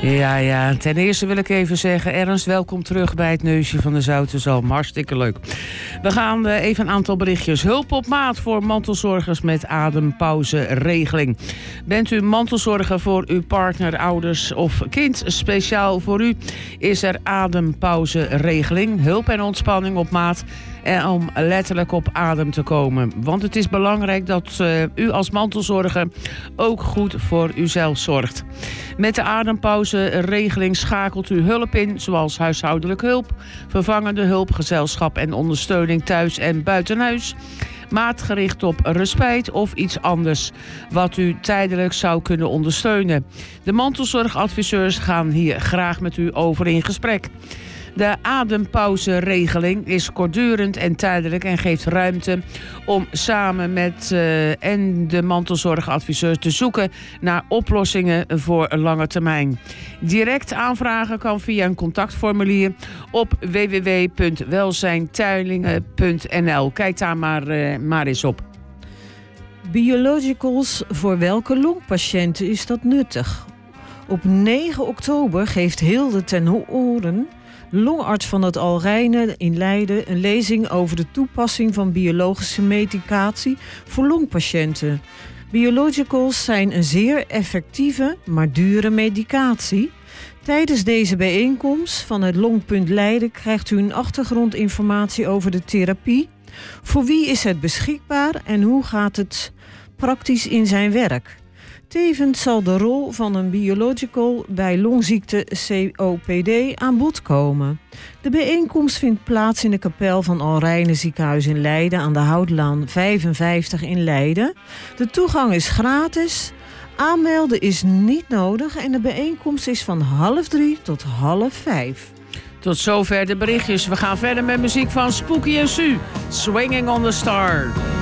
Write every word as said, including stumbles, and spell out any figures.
Ja, ja. Ten eerste wil ik even zeggen, Ernst, welkom terug bij het Neusje van de Zoute Zalm. Hartstikke leuk. We gaan uh, even een aantal berichtjes. Hulp op maat voor mantelzorgers met adempauzeregeling. Bent u mantelzorger voor uw partner, ouders of kind? Speciaal voor u is er adempauzeregeling. Hulp en ontspanning op maat. En om letterlijk op adem te komen. Want het is belangrijk dat uh, u als mantelzorger ook goed voor uzelf zorgt. Met de adempauzeregeling schakelt u hulp in, zoals huishoudelijke hulp, vervangende hulp, gezelschap en ondersteuning thuis en buiten huis. Maatgericht op respijt of iets anders wat u tijdelijk zou kunnen ondersteunen. De mantelzorgadviseurs gaan hier graag met u over in gesprek. De adempauzeregeling is kortdurend en tijdelijk en geeft ruimte om samen met uh, en de mantelzorgadviseur te zoeken naar oplossingen voor een lange termijn. Direct aanvragen kan via een contactformulier op w w w punt welzijntuinlingen punt n l. Kijk daar maar, uh, maar eens op. Biologicals, voor welke longpatiënten is dat nuttig? Op negen oktober geeft Hilde ten Oren, longarts van het Alrijnen in Leiden, een lezing over de toepassing van biologische medicatie voor longpatiënten. Biologicals zijn een zeer effectieve, maar dure medicatie. Tijdens deze bijeenkomst van het Longpunt Leiden krijgt u een achtergrondinformatie over de therapie. Voor wie is het beschikbaar en hoe gaat het praktisch in zijn werk? Tevens zal de rol van een biological bij longziekte C O P D aan bod komen. De bijeenkomst vindt plaats in de kapel van Alrijnen Ziekenhuis in Leiden aan de Houtlaan vijfenvijftig in Leiden. De toegang is gratis, aanmelden is niet nodig en de bijeenkomst is van half drie tot half vijf. Tot zover de berichtjes. We gaan verder met muziek van Spooky en Sue. Swinging on the Star.